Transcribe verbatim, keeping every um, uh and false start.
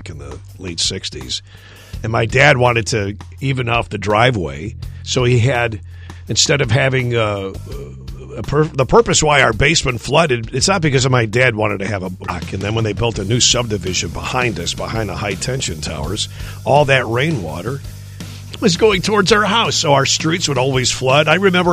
back in the late sixties. And my dad wanted to even off the driveway, so he had, instead of having uh, a per- the purpose why our basement flooded, it's not because of my dad wanted to have a block. And then when they built a new subdivision behind us, behind the high-tension towers, all that rainwater was going towards our house, so our streets would always flood. I remember